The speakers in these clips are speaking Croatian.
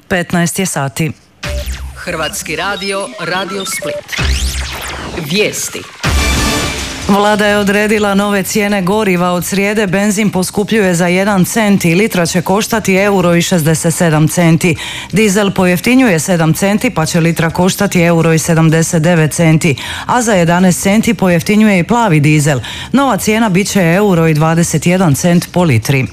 15 je sati. Hrvatski radio, Radio Split. Vijesti. Vlada je odredila nove cijene goriva. Od srijede benzin poskupljuje za 1 cent i litra će koštati €1,67. Dizel pojeftinjuje 7 centi pa će litra koštati €1,79, a za 11 centi pojeftinjuje i plavi dizel. Nova cijena bit će €1,21 po litri.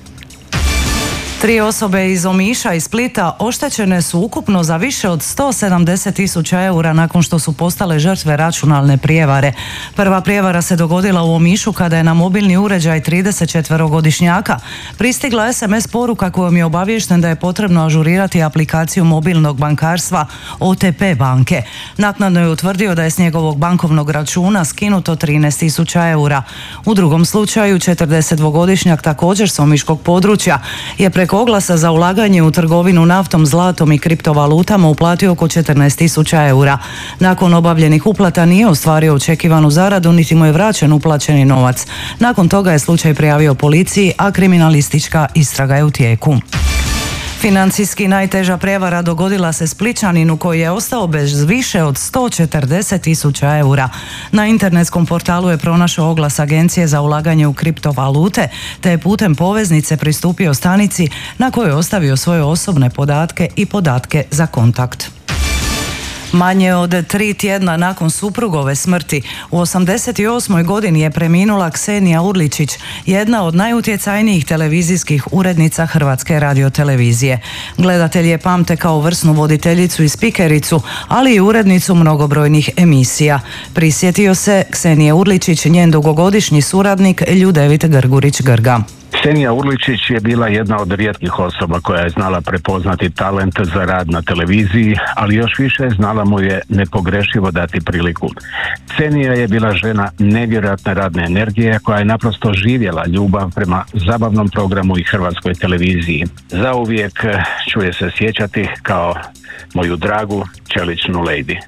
3 osobe iz Omiša i Splita oštećene su ukupno za više od 170.000 eura nakon što su postale žrtve računalne prijevare. Prva prijevara se dogodila u Omišu kada je na mobilni uređaj 34-godišnjaka pristigla SMS poruka kojom je obaviješten da je potrebno ažurirati aplikaciju mobilnog bankarstva OTP banke. Naknadno je utvrdio da je s njegovog bankovnog računa skinuto 13.000 eura. U drugom slučaju 42-godišnjak također s omiškog područja je preko oglasa za ulaganje u trgovinu naftom, zlatom i kriptovalutama uplatio oko 14.000 eura. Nakon obavljenih uplata nije ostvario očekivanu zaradu niti mu je vraćen uplaćeni novac. Nakon toga je slučaj prijavio policiji, a kriminalistička istraga je u tijeku. Financijski najteža prijevara dogodila se Splićaninu koji je ostao bez više od 140.000 eura. Na internetskom portalu je pronašao oglas Agencije za ulaganje u kriptovalute te je putem poveznice pristupio stanici na kojoj je ostavio svoje osobne podatke i podatke za kontakt. Manje od 3 tjedna nakon suprugove smrti, u 88. godini je preminula Ksenija Urličić, jedna od najutjecajnijih televizijskih urednica Hrvatske radiotelevizije. Gledatelji je pamte kao vrsnu voditeljicu i spikericu, ali i urednicu mnogobrojnih emisija. Prisjetio se Ksenije Urličić njen dugogodišnji suradnik Ljudevit Grgurić-Grga. Ksenija Urličić je bila jedna od rijetkih osoba koja je znala prepoznati talent za rad na televiziji, ali još više znala mu je nepogrešivo dati priliku. Ksenija je bila žena nevjerojatne radne energije koja je naprosto živjela ljubav prema zabavnom programu i Hrvatskoj televiziji. Zauvijek ću je se sjećati kao moju dragu čeličnu lady.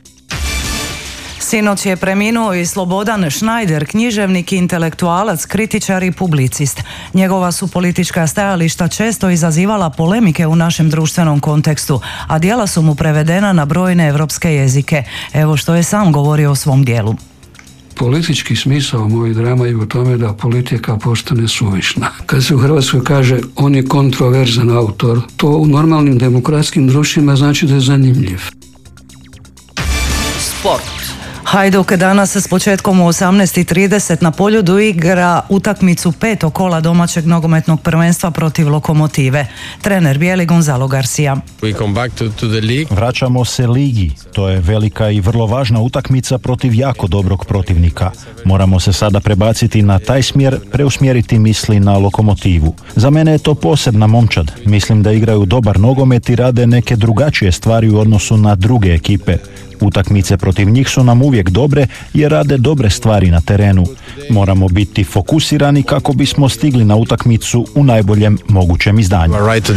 Sinoć je preminuo i Slobodan Šnajder, književnik, intelektualac, kritičar i publicist. Njegova su politička stajališta često izazivala polemike u našem društvenom kontekstu, a djela su mu prevedena na brojne europske jezike. Evo što je sam govorio o svom djelu. Politički smisao mojih drama je u tome da politika postane suvišna. Kad se u Hrvatskoj kaže on je kontroverzan autor, to u normalnim demokratskim društvima znači da je zanimljiv. Sport. Hajduk danas s početkom u 18:30 na Poljudu igra utakmicu 5. kola domaćeg nogometnog prvenstva protiv Lokomotive. Trener bijeli Gonzalo Garcia. Vraćamo se ligi. To je velika i vrlo važna utakmica protiv jako dobrog protivnika. Moramo se sada prebaciti na taj smjer, preusmjeriti misli na Lokomotivu. Za mene je to posebna momčad. Mislim da igraju dobar nogomet i rade neke drugačije stvari u odnosu na druge ekipe. Utakmice protiv njih su nam uvijek dobre jer rade dobre stvari na terenu. Moramo biti fokusirani kako bismo stigli na utakmicu u najboljem mogućem izdanju.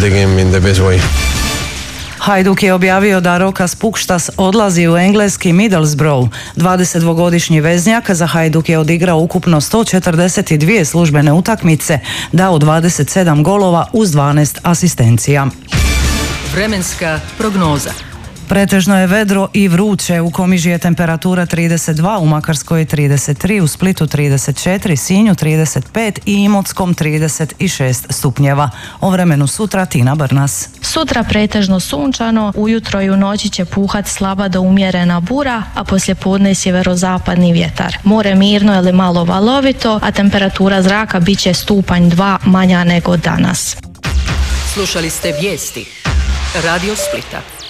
Hajduk je objavio da Rokas Pukštas odlazi u engleski Middlesbrough. 22-godišnji veznjak za Hajduk je odigrao ukupno 142 službene utakmice, dao 27 golova uz 12 asistencija. Vremenska prognoza. Pretežno je vedro i vruće, u Komiži je temperatura 32, u Makarskoj 33, u Splitu 34, Sinju 35 i Imotskom 36 stupnjeva. O vremenu sutra Tina Brnas. Sutra pretežno sunčano, ujutro i u noći će puhat slaba do umjerena bura, a poslijepodne sjeverozapadni vjetar. More mirno ili malo valovito, a temperatura zraka bit će stupanj 2 manja nego danas. Slušali ste vijesti Radio Splita.